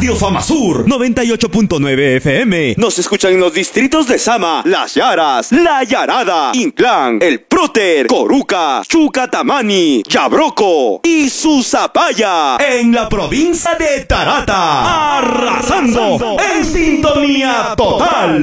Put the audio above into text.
Radio Fama Sur 98.9 FM. Nos escuchan en los distritos de Sama, Las Yaras, La Yarada, Inclán, El Próter, Coruca, Chucatamani, Yabroco y Susapaya, en la provincia de Tarata, arrasando en sintonía total.